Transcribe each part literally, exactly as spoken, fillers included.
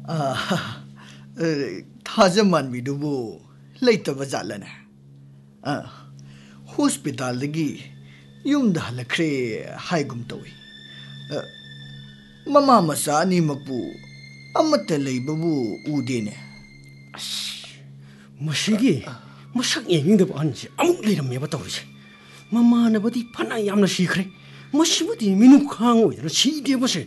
थाजमानबीदुबो लेतब जालने hospital दगी युमदा हलख्रे हाइगुम तोई mama मसा अनिमकबु अमत लेबबु उदेने मसिगी मसक येंगिंदब अनसे अमुक लेरमेबा तौरिसे ममानबदी फना यामना सिखरे मसिबुदी मिनु खांग ओइदना सिदेबसे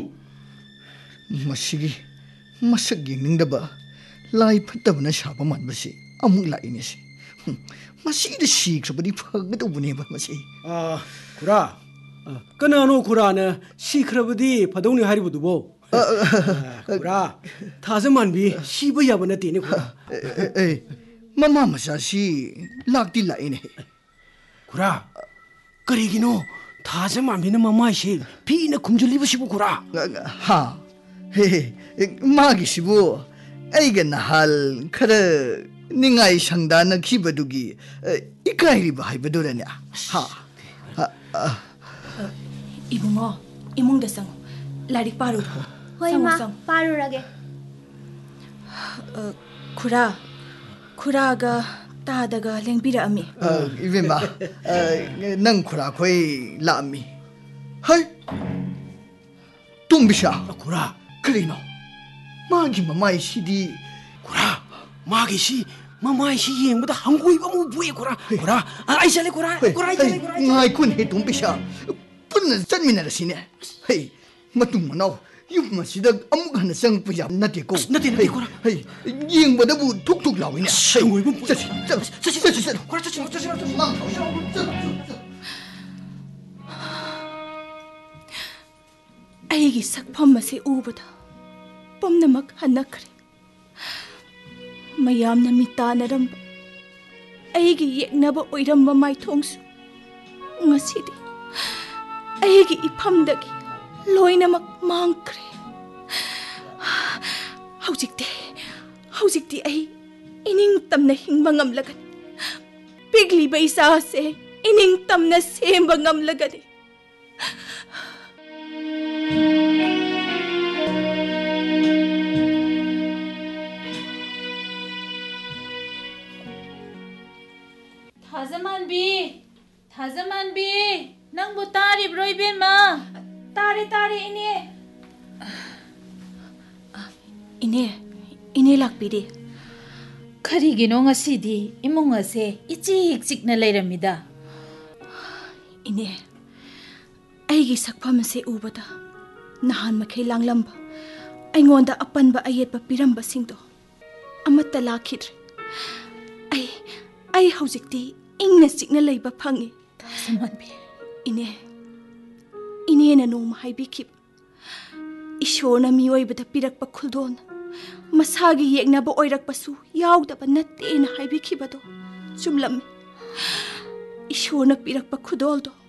मसिगी मसक येंगिंदबा लाई फतबना साबा मानबसे अमुक लाइनेसे मसीद सिखबदी फगदबनेबा मसे आ खुरा कनानो खुराना सिखरबदी फदौनि हारिबुदुबो खुरा थाजमानबी सिबा याबा नतेने खुरा ए ममा मसासी लाक्ति लाइने खुरा करिगिनो थाजमानबीना ममाइसे फीना खुमजुलिबसिबु खुरा हा हे मागिसिबु ऐगा नहाल खरा निंगाई संदाना खिबदुगी इकाइरिबा हाइबदुरने हा इबुंगो इमुंगदा संग लारिक पारु होय मा पारु रगे खुरा खुरागा तादागा लेंबिरा अमी इबेमा नंग खुरा खोय लामी हाय तुंबिशा खुरा करिनो मागी ममाई सिदी खुरा मागी सी ममाई सी येंबदा हंगुई बमु बुए खुरा खुरा आई चले खुरा खुरा आई चले खुरा ngai kun he tumbisha punna chanminarasine hey matung manau yum masida amuk hana sang puja nate ko nate nate khora hey yengba da bu thuk thuk lawine hey ngoi bum chachi chachi chachi chachi khora chachi chachi chachi mang aigi sakpham mase ubada pomnamak hanakre mayamna mitanaram aigi yeknaba oiramba maithongsu ngasidi aigi iphamdagi loinamak mangkre haujikte haujikti ai ining tamna hingba ngamlagan pigli baisa se ining tamna semba ngamlagani थाजमानबी थाजमानबी नंगबु तारिब्रो इबेमा तारे तारे इने इने इने लाकपिदे खरिगिनो ngasiदी imung ase ichik chikna leiramida इने aigi sakpham se ubada nahan makhei langlamba aingonda apanba ayetba piramba singdo amatta lakhidre ai ai haujikti ingna chikna leiba phangi थाजमानबी इने इने ना नोम हाइबिखिब ईश्वरना मियोइबदा पिरकपा खुलदोन मसागी येगनाबा ओइरकपसु यावदबा नत्तेना हाइबिखिबदो चुमलम ईश्वरना पिरकपा खुदोलदो